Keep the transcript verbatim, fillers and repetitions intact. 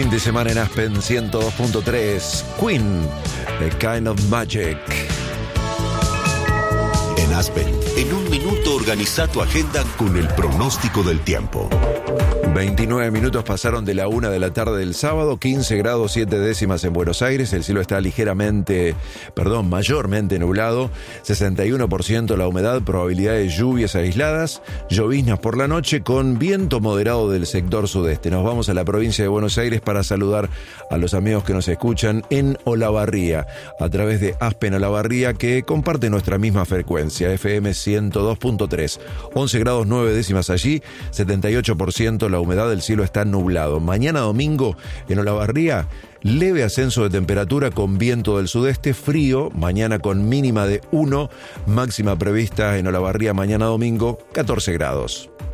fin de semana en Aspen ciento dos punto tres. Queen, The Kind of Magic. En Aspen, en un minuto organiza tu agenda con el pronóstico del tiempo. veintinueve minutos pasaron de la una de la tarde del sábado, quince grados siete décimas en Buenos Aires, el cielo está ligeramente, perdón, mayormente nublado, sesenta y uno por ciento la humedad, probabilidad de lluvias aisladas, lloviznas por la noche con viento moderado del sector sudeste. Nos vamos a la provincia de Buenos Aires para saludar a los amigos que nos escuchan en Olavarría, a través de Aspen Olavarría, que comparte nuestra misma frecuencia, F M ciento dos punto tres, once grados nueve décimas allí, setenta y ocho por ciento la humedad, del cielo está nublado. Mañana domingo en Olavarría, leve ascenso de temperatura con viento del sudeste, frío, mañana con mínima de uno, máxima prevista en Olavarría mañana domingo, catorce grados.